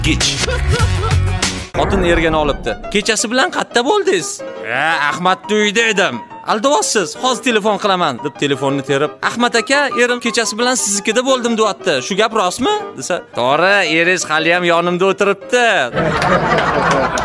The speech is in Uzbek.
Kech. Xotin ergani olibdi. Kechasi bilan qayerda bo'ldingiz? Ahmadning uyida edim. Aldayapsiz, hozir telefon qilaman deb telefonni terib, Ahmad aka, erim kechasi bilan siznikida bo'ldim deyapti. Shu gap rostmi? desa, to'g'ri, eringiz hali ham yonimda o'tiribdi.